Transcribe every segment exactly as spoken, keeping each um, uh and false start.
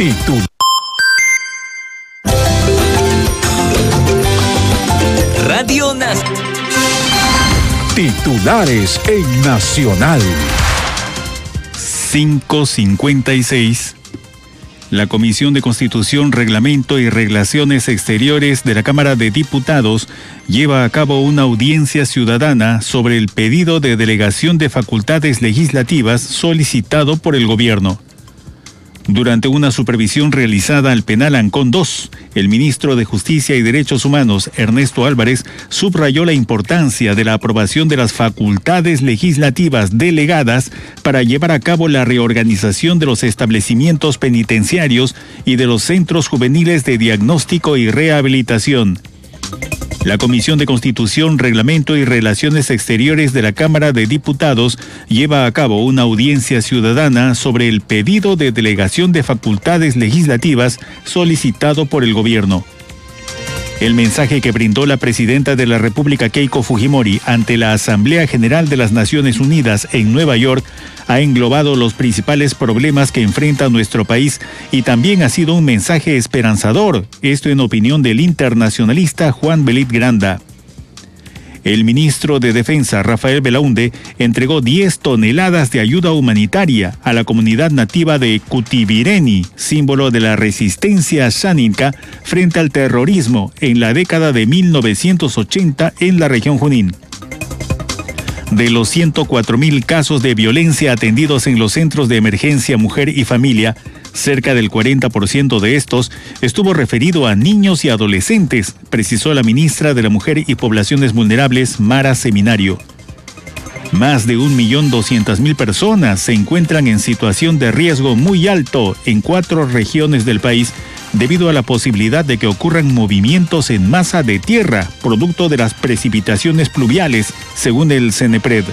Título. Radio Nacional. Titulares en Nacional. cinco cincuenta y seis. La Comisión de Constitución, Reglamento y Relaciones Exteriores de la Cámara de Diputados lleva a cabo una audiencia ciudadana sobre el pedido de delegación de facultades legislativas solicitado por el gobierno. Durante una supervisión realizada al penal Ancón dos, el ministro de Justicia y Derechos Humanos, Ernesto Álvarez, subrayó la importancia de la aprobación de las facultades legislativas delegadas para llevar a cabo la reorganización de los establecimientos penitenciarios y de los centros juveniles de diagnóstico y rehabilitación. La Comisión de Constitución, Reglamento y Relaciones Exteriores de la Cámara de Diputados lleva a cabo una audiencia ciudadana sobre el pedido de delegación de facultades legislativas solicitado por el gobierno. El mensaje que brindó la presidenta de la República, Keiko Fujimori, ante la Asamblea General de las Naciones Unidas en Nueva York ha englobado los principales problemas que enfrenta nuestro país y también ha sido un mensaje esperanzador, esto en opinión del internacionalista Juan Belit Granda. El ministro de Defensa, Rafael Belaunde, entregó diez toneladas de ayuda humanitaria a la comunidad nativa de Cutivireni, símbolo de la resistencia xánica frente al terrorismo en la década de mil novecientos ochenta en la región Junín. De los ciento cuatro mil casos de violencia atendidos en los centros de emergencia Mujer y Familia, cerca del cuarenta por ciento de estos estuvo referido a niños y adolescentes, precisó la ministra de la Mujer y Poblaciones Vulnerables, Mara Seminario. Más de un millón doscientas mil personas se encuentran en situación de riesgo muy alto en cuatro regiones del país debido a la posibilidad de que ocurran movimientos en masa de tierra, producto de las precipitaciones pluviales, según el CENEPRED.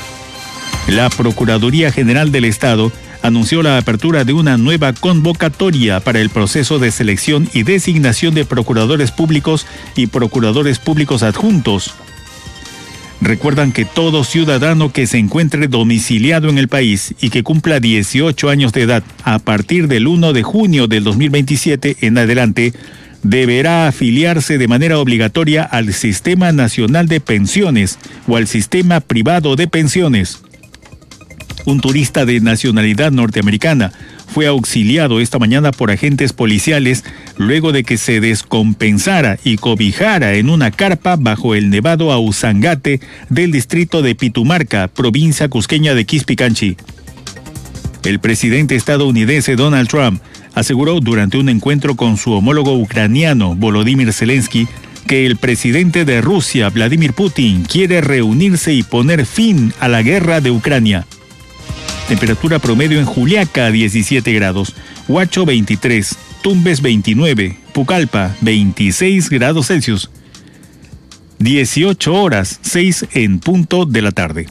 La Procuraduría General del Estado anunció la apertura de una nueva convocatoria para el proceso de selección y designación de procuradores públicos y procuradores públicos adjuntos. Recuerdan que todo ciudadano que se encuentre domiciliado en el país y que cumpla dieciocho años de edad a partir del primero de junio del dos mil veintisiete en adelante deberá afiliarse de manera obligatoria al Sistema Nacional de Pensiones o al Sistema Privado de Pensiones. Un turista de nacionalidad norteamericana fue auxiliado esta mañana por agentes policiales luego de que se descompensara y cobijara en una carpa bajo el nevado Ausangate del distrito de Pitumarca, provincia cusqueña de Quispicanchi. El presidente estadounidense Donald Trump aseguró durante un encuentro con su homólogo ucraniano Volodymyr Zelensky que el presidente de Rusia, Vladimir Putin, quiere reunirse y poner fin a la guerra de Ucrania. Temperatura promedio en Juliaca, diecisiete grados, Huacho, veintitrés, Tumbes, veintinueve, Pucallpa, veintiséis grados Celsius. dieciocho horas, seis en punto de la tarde.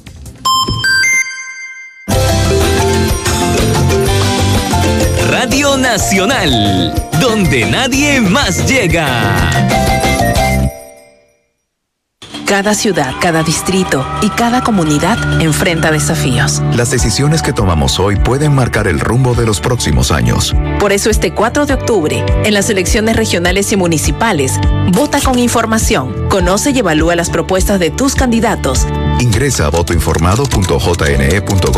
Radio Nacional, donde nadie más llega. Cada ciudad, cada distrito y cada comunidad enfrenta desafíos. Las decisiones que tomamos hoy pueden marcar el rumbo de los próximos años. Por eso este cuatro de octubre, en las elecciones regionales y municipales, vota con información, conoce y evalúa las propuestas de tus candidatos. Ingresa a voto informado punto j n e punto